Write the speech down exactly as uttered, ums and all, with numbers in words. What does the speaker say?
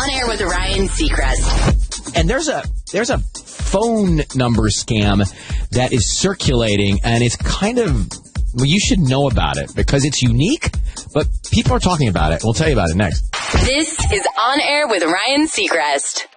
On Air with Ryan Seacrest. And there's a there's a phone number scam that is circulating, and it's kind of, well, you should know about it because it's unique, but people are talking about it. We'll tell you about it next. This is On Air with Ryan Seacrest.